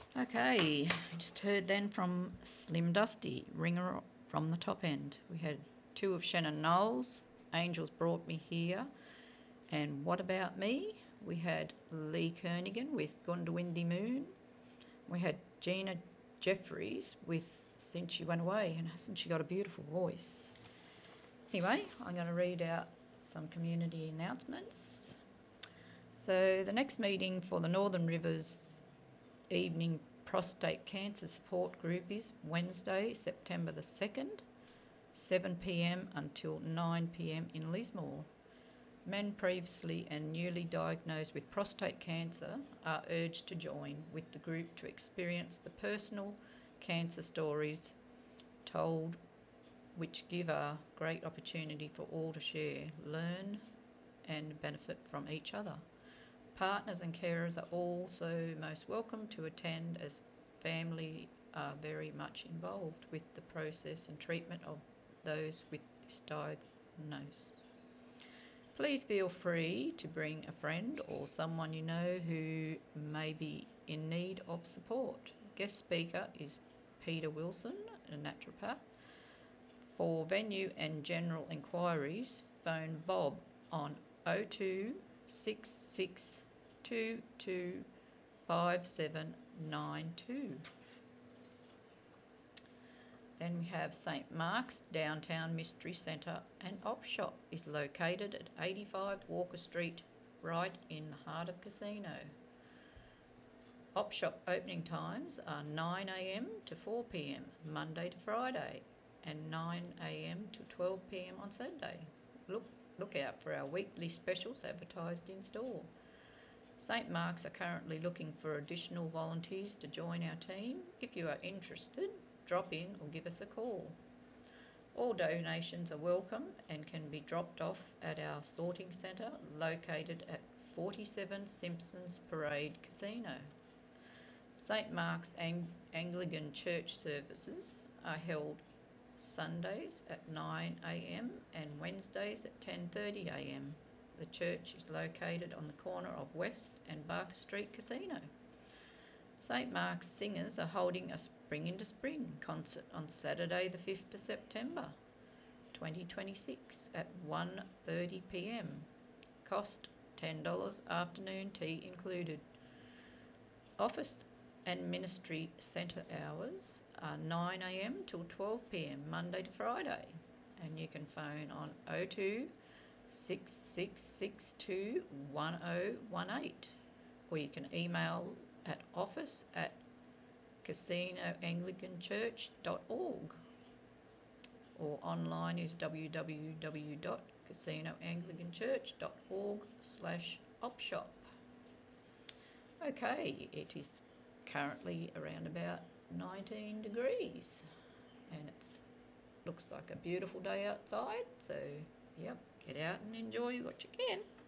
Okay, I just heard then from Slim Dusty, Ringer from the Top End. We had two of Shannon Knowles, Angels Brought Me Here, and What About Me? We had Lee Kernaghan with Gundawindi Moon. We had Gina Jeffries with Since She Went Away, and hasn't she got a beautiful voice? Anyway, I'm going to read out some community announcements. So the next meeting for the Northern Rivers Evening Prostate Cancer Support Group is Wednesday, September the 2nd, 7 p.m. until 9 p.m. in Lismore. Men previously and newly diagnosed with prostate cancer are urged to join with the group to experience the personal cancer stories told, which give a great opportunity for all to share, learn and benefit from each other. Partners and carers are also most welcome to attend, as family are very much involved with the process and treatment of those with this diagnosis. Please feel free to bring a friend or someone you know who may be in need of support. Guest speaker is Peter Wilson, a naturopath. For venue and general inquiries, phone Bob on 02 66 22 5792. Then we have St Mark's Downtown Mystery Centre and Op Shop is located at 85 Walker Street, right in the heart of Casino. Op Shop opening times are 9 a.m. to 4 p.m. Monday to Friday, and 9 a.m. to 12 p.m. on Saturday. Look out for our weekly specials advertised in store. St Mark's are currently looking for additional volunteers to join our team. If you are interested, drop in or give us a call. All donations are welcome and can be dropped off at our sorting centre located at 47 Simpsons Parade Casino. St Mark's Anglican Church services are held Sundays at 9 a.m. and Wednesdays at 10:30 a.m. The church is located on the corner of West and Barker Street Casino. St Mark's Singers are holding a Spring into Spring concert on Saturday the 5th of September 2026 at 1:30 p.m. Cost $10, afternoon tea included. Office and ministry centre hours are 9 a.m. till 12 p.m. Monday to Friday, and you can phone on 02 6662 1018, or you can email at office@casinoanglicanchurch.org, or online is www.casinoanglicanchurch.org/opshop. Okay, it is currently around about 19 degrees and it looks like a beautiful day outside, so yep, get out and enjoy what you can.